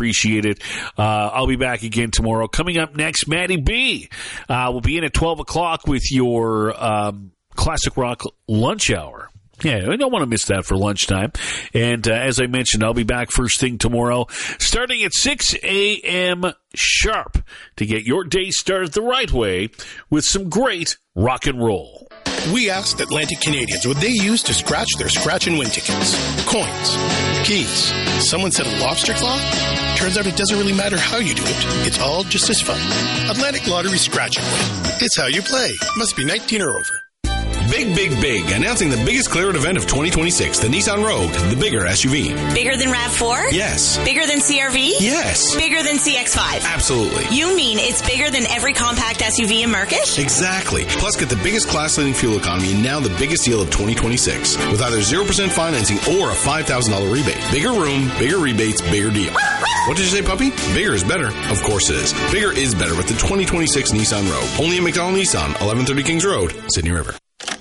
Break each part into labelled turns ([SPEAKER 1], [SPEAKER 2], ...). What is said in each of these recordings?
[SPEAKER 1] appreciate it. I'll be back again tomorrow. Coming up next, Maddie B. will be in at 12 o'clock with your Classic Rock lunch hour. Yeah, I don't want to miss that for lunchtime. And as I mentioned, I'll be back first thing tomorrow, starting at 6 a.m. sharp, to get your day started the right way with some great rock and roll.
[SPEAKER 2] We asked Atlantic Canadians what they use to scratch their scratch and win tickets. Coins, keys. Someone said a lobster claw? Turns out it doesn't really matter how you do it. It's all just as fun. Atlantic Lottery Scratch and Win. It's how you play. Must be 19 or over.
[SPEAKER 3] Big, big, big. Announcing the biggest clearance event of 2026, the Nissan Rogue, the bigger SUV.
[SPEAKER 4] Bigger than RAV4?
[SPEAKER 3] Yes.
[SPEAKER 4] Bigger than CR-V?
[SPEAKER 3] Yes.
[SPEAKER 4] Bigger than CX-5?
[SPEAKER 3] Absolutely.
[SPEAKER 4] You mean it's bigger than every compact SUV in market?
[SPEAKER 3] Exactly. Plus, get the biggest class-leading fuel economy and now the biggest deal of 2026 with either 0% financing or a $5,000 rebate. Bigger room, bigger rebates, bigger deal. What did you say, puppy? Bigger is better. Of course it is. Bigger is better with the 2026 Nissan Rogue. Only at McDonald Nissan, 1130 Kings Road, Sydney River.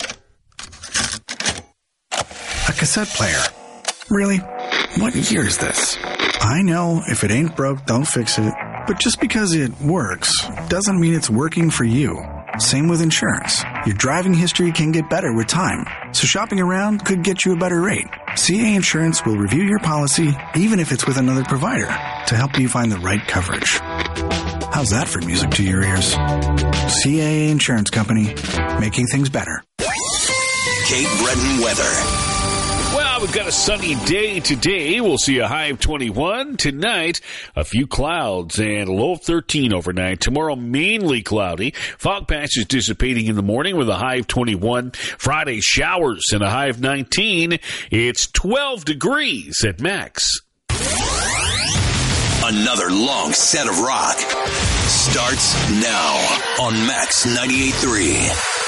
[SPEAKER 5] A cassette player. Really? What year is this? I know, if it ain't broke, don't fix it. But just because it works doesn't mean it's working for you. Same with insurance. Your driving history can get better with time, so shopping around could get you a better rate. CA Insurance will review your policy, even if it's with another provider, to help you find the right coverage. How's that for music to your ears? CAA Insurance Company, making things better.
[SPEAKER 6] Cape Breton weather.
[SPEAKER 1] Well, we've got a sunny day today. We'll see a high of 21. Tonight, a few clouds and a low of 13 overnight. Tomorrow, mainly cloudy. Fog patches dissipating in the morning with a high of 21. Friday, showers and a high of 19. It's 12 degrees at max.
[SPEAKER 6] Another long set of rock starts now on Max 98.3.